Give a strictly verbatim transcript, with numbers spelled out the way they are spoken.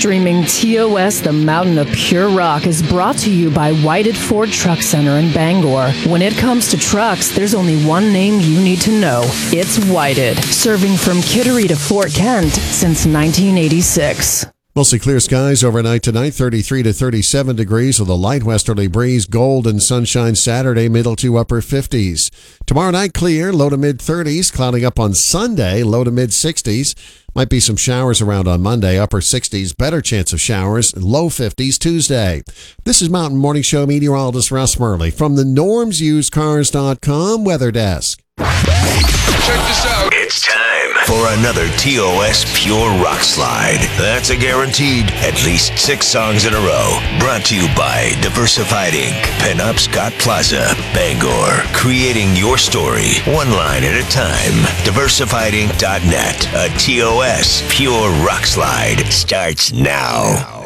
streaming T O S, the Mountain of Pure Rock, is brought to you by Whited Ford Truck Center in Bangor. When it comes to trucks, there's only one name you need to know. It's Whited, serving from Kittery to Fort Kent since nineteen eighty-six. Mostly clear skies overnight tonight, thirty-three to thirty-seven degrees with a light westerly breeze. Gold and sunshine Saturday, middle to upper fifties. Tomorrow night, clear, low to mid thirties. Clouding up on Sunday, low to mid sixties. Might be some showers around on Monday, upper sixties. Better chance of showers, low fifties Tuesday. This is Mountain Morning Show meteorologist Russ Murley from the norms used cars dot com weather desk. Check this out. It's time for another T O S Pure Rock Slide. That's a guaranteed at least six songs in a row. Brought to you by Diversified Incorporated. Pinup Scott Plaza, Bangor. Creating your story, one line at a time. diversified inc dot net. A T O S Pure Rock Slide starts now.